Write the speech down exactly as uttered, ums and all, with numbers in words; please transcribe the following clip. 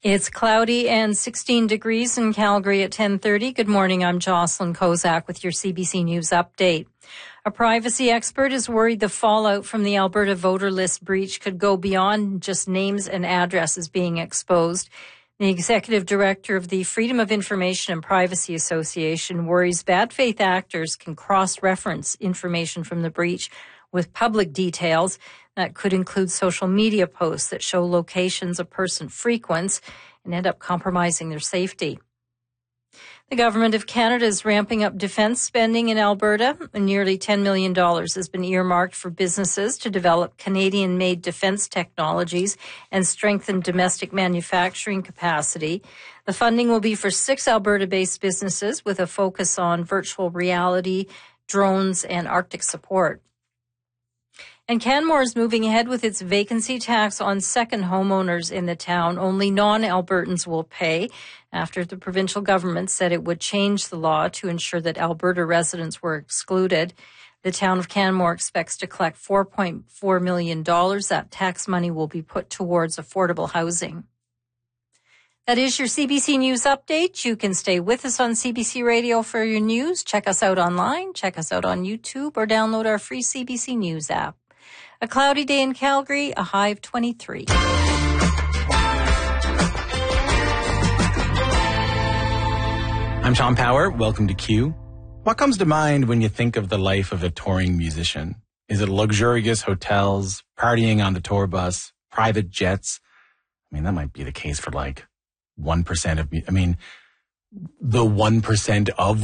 It's cloudy and sixteen degrees in Calgary at ten thirty. Good morning. I'm Jocelyn Kozak with your C B C News update. A privacy expert is worried the fallout from the Alberta voter list breach could go beyond just names and addresses being exposed. The executive director of the Freedom of Information and Privacy Association worries bad faith actors can cross-reference information from the breach with public details. That could include social media posts that show locations a person frequents and end up compromising their safety. The Government of Canada is ramping up defense spending in Alberta. Nearly ten million dollars has been earmarked for businesses to develop Canadian-made defense technologies and strengthen domestic manufacturing capacity. The funding will be for six Alberta-based businesses with a focus on virtual reality, drones, and Arctic support. And Canmore is moving ahead with its vacancy tax on second homeowners in the town. Only non-Albertans will pay after the provincial government said it would change the law to ensure that Alberta residents were excluded. The town of Canmore expects to collect four point four million dollars. That tax money will be put towards affordable housing. That is your C B C News update. You can stay with us on C B C Radio for your news. Check us out online, check us out on YouTube, or download our free C B C News app. A cloudy day in Calgary, a high of twenty-three. I'm Tom Power. Welcome to Q. What comes to mind when you think of the life of a touring musician? Is it luxurious hotels, partying on the tour bus, private jets? I mean, that might be the case for like one percent of, I mean, the one percent of